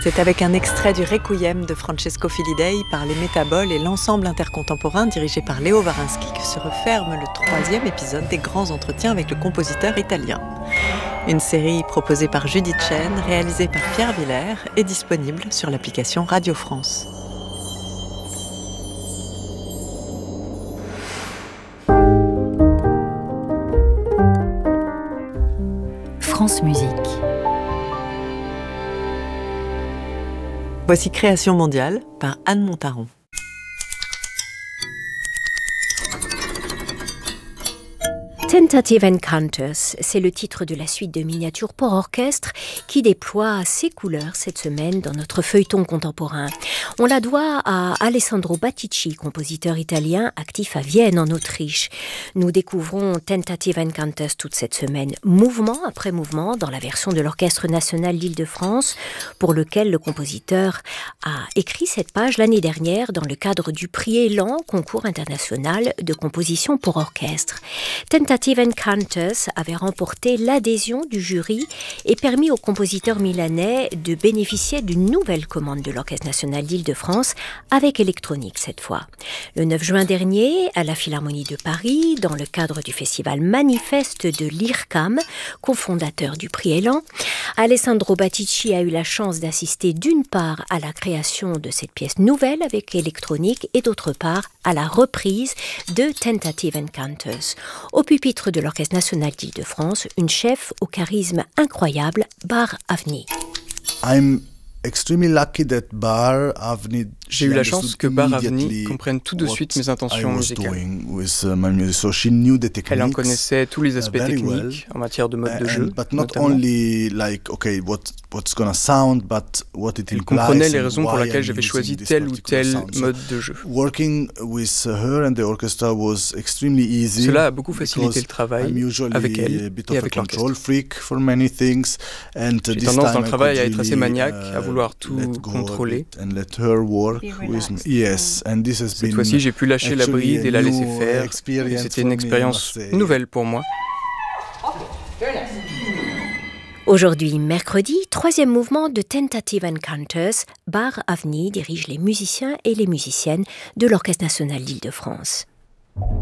C'est avec un extrait du Requiem de Francesco Filidei par les Métaboles et l'ensemble intercontemporain dirigé par Léo Varinsky que se referme le 3e épisode des grands entretiens avec le compositeur italien. Une série proposée par Judith Chen, réalisée par Pierre Villers et disponible sur l'application Radio France. France Musique. Voici Création mondiale par Anne Montaron. Tentative Encounters, c'est le titre de la suite de miniatures pour orchestre qui déploie ses couleurs cette semaine dans notre feuilleton contemporain. On la doit à Alessandro Battici, compositeur italien actif à Vienne en Autriche. Nous découvrons Tentative Encounters toute cette semaine, mouvement après mouvement, dans la version de l'Orchestre national d'Île-de-France, pour lequel le compositeur a écrit cette page l'année dernière dans le cadre du prix Élan, concours international de composition pour orchestre. Tentative Encounters avait remporté l'adhésion du jury et permis au compositeur milanais de bénéficier d'une nouvelle commande de l'Orchestre national d'Île-de-France avec électronique cette fois. Le 9 juin dernier, à la Philharmonie de Paris, dans le cadre du festival Manifeste de l'IRCAM, cofondateur du prix Élan, Alessandro Battici a eu la chance d'assister d'une part à la création de cette pièce nouvelle avec électronique et d'autre part à la reprise de Tentative Encounters. Au pupitre de l'Orchestre national d'Île-de-France, une chef au charisme incroyable, Bar Avni. J'ai eu la chance que Bar Avni comprenne tout de suite mes intentions musicales. Elle en connaissait tous les aspects techniques en matière de mode de jeu, notamment. Elle comprenait les raisons pour lesquelles j'avais choisi tel ou tel mode de jeu. Cela a beaucoup facilité le travail avec elle et avec l'orchestre. J'ai tendance dans le travail à être assez maniaque, à vouloir tout contrôler. Cette fois-ci, j'ai pu lâcher la bride et la laisser faire. Et c'était une expérience nouvelle pour moi. Aujourd'hui, mercredi, 3e mouvement de Tentative Encounters, Bar Avni dirige les musiciens et les musiciennes de l'Orchestre national d'Île-de-France.